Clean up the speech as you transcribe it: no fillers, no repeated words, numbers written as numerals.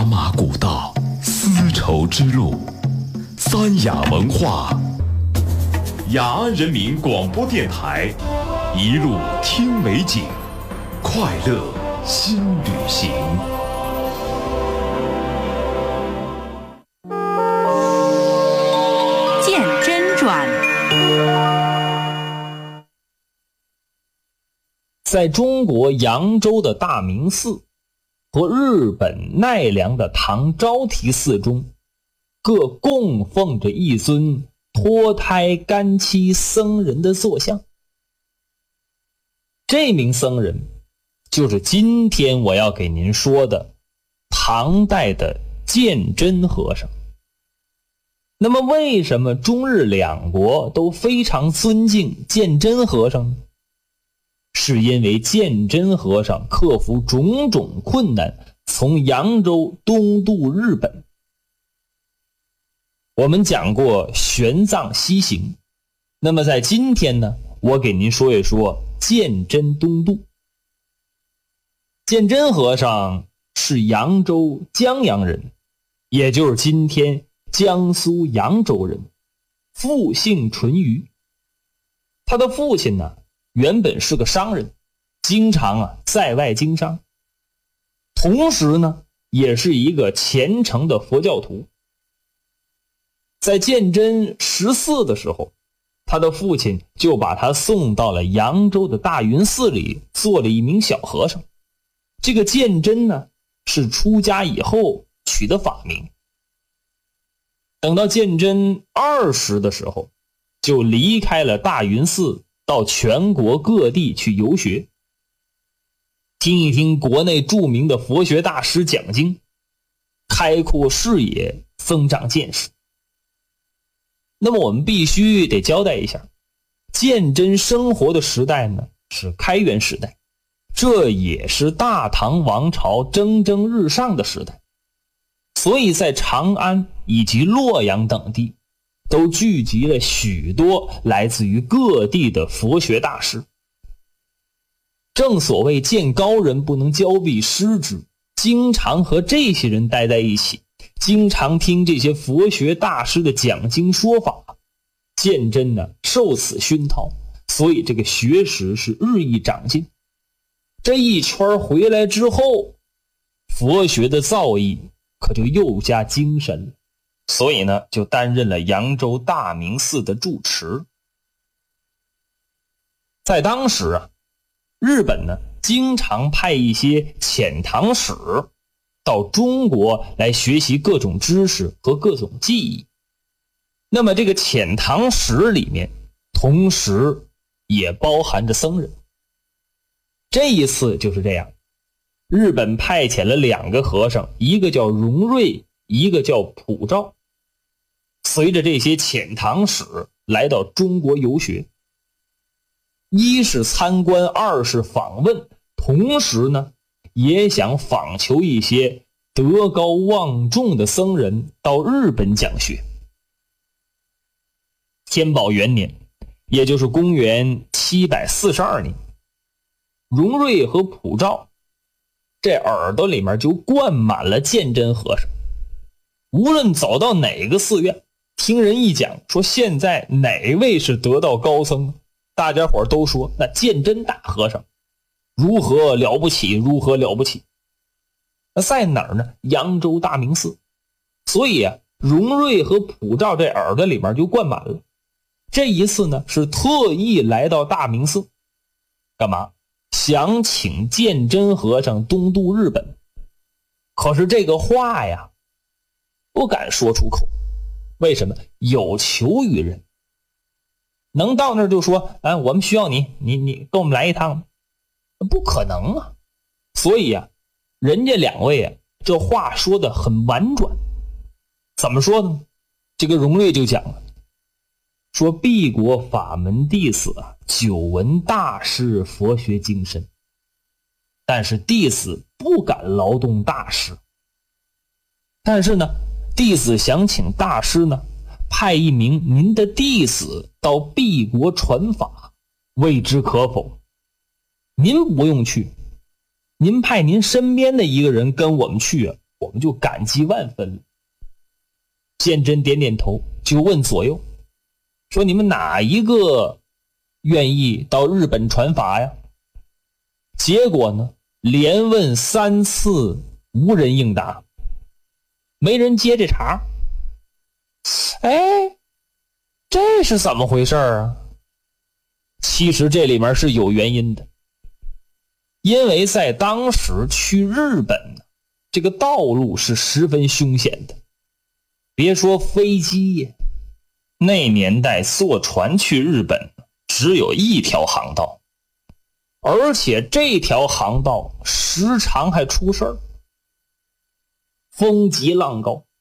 马古道，丝绸之路，三雅文化，雅安人民广播电台，一路听美景，快乐新旅行。 鉴真传。 在中国扬州的大明寺和日本奈良的唐招提寺中，各供奉着一尊脱胎干妻僧人的坐像。这名僧人就是今天我要给您说的唐代的鉴真和尚。那么为什么中日两国都非常尊敬鉴真和尚呢？是因为鉴真和尚克服种种困难，从扬州东渡日本。我们讲过玄奘西行，那么在今天呢，我给您说一说鉴真东渡。鉴真和尚是扬州江阳人，也就是今天江苏扬州人，父姓淳于。他的父亲呢，原本是个商人，经常在外经商，同时呢也是一个虔诚的佛教徒。在鉴真14的时候，他的父亲就把他送到了扬州的大云寺里做了一名小和尚。这个鉴真呢是出家以后取的法名。等到鉴真20的时候，就离开了大云寺，到全国各地去游学，听一听国内著名的佛学大师讲经，开阔视野，增长见识。那么我们必须得交代一下，鉴真生活的时代呢是开元时代，这也是大唐王朝蒸蒸日上的时代，所以在长安以及洛阳等地都聚集了许多来自于各地的佛学大师。正所谓见高人不能交臂失之，经常和这些人待在一起，经常听这些佛学大师的讲经说法，鉴真呢受此熏陶，所以这个学识是日益长进。这一圈回来之后，佛学的造诣可就又加精深了，所以呢就担任了扬州大明寺的住持。在当时日本呢经常派一些遣唐使到中国来学习各种知识和各种技艺。那么这个遣唐使里面同时也包含着僧人。这一次就是这样，日本派遣了2个和尚，一个叫荣瑞，一个叫普照，随着这些遣唐使来到中国游学，一是参观，二是访问，同时呢也想访求一些德高望重的僧人到日本讲学。天宝元年，也就是公元742年，荣瑞和普照这耳朵里面就灌满了鉴真和尚。无论走到哪个寺院，听人一讲说现在哪位是得道高僧，大家伙都说那鉴真大和尚如何了不起，如何了不起。那在哪儿呢？扬州大明寺。所以荣瑞和普照这耳朵里面就灌满了。这一次呢是特意来到大明寺，干嘛？想请鉴真和尚东渡日本。可是这个话呀不敢说出口。为什么？有求于人，能到那儿就说我们需要你跟我们来一趟，不可能啊。所以人家2位这话说的很婉转。怎么说呢？这个荣瑞就讲了，说敝国法门弟子久闻大师佛学精深，但是弟子不敢劳动大师。但是呢，弟子想请大师呢派一名您的弟子到敝国传法，未知可否？您不用去，您派您身边的一个人跟我们去我们就感激万分了。鉴真点点头，就问左右说：“你们哪一个愿意到日本传法呀？”结果呢，连问3次，无人应答，没人接这茬。哎，这是怎么回事啊？其实这里面是有原因的，因为在当时去日本，这个道路是十分凶险的。别说飞机呀，那年代坐船去日本只有一条航道，而且这条航道时常还出事儿，风急浪高，